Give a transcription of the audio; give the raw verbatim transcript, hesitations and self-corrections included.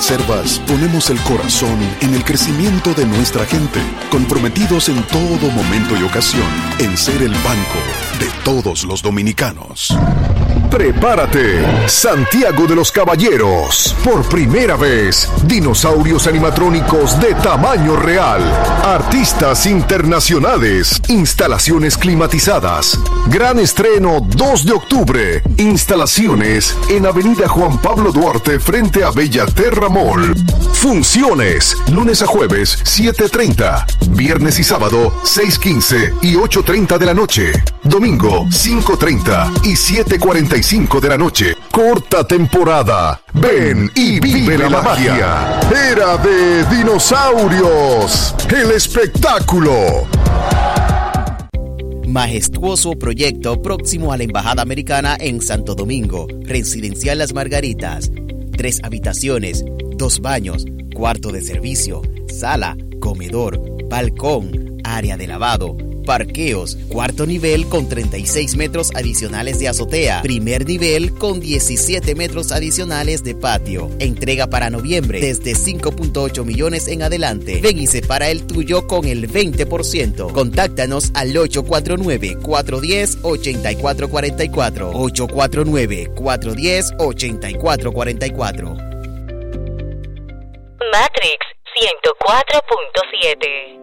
Banreservas ponemos el corazón en el crecimiento de nuestra gente, comprometidos en todo momento y ocasión en ser el banco de todos los dominicanos. Prepárate, Santiago de los Caballeros. Por primera vez, dinosaurios animatrónicos de tamaño real, artistas internacionales, instalaciones climatizadas. Gran estreno dos de octubre. Instalaciones en Avenida Juan Pablo Duarte frente a Bellaterra Mall. Funciones, lunes a jueves, siete treinta. Viernes y sábado, seis quince y ocho treinta de la noche. Domingo, cinco treinta y siete cuarenta y cinco de la noche. Corta temporada. Ven y vive la magia. Era de dinosaurios. El espectáculo. Majestuoso proyecto próximo a la Embajada Americana en Santo Domingo. Residencial Las Margaritas. Tres habitaciones, dos baños, cuarto de servicio, sala, comedor, balcón, área de lavado, parqueos, cuarto nivel con treinta y seis metros adicionales de azotea, primer nivel con diecisiete metros adicionales de patio. Entrega para noviembre desde cinco punto ocho millones en adelante. Ven y separa el tuyo con el veinte por ciento. Contáctanos al ocho cuatro nueve, cuatro uno cero, ocho cuatro cuatro cuatro, ocho cuatro nueve, cuatro uno cero, ocho cuatro cuatro cuatro. Matrix ciento cuatro punto siete.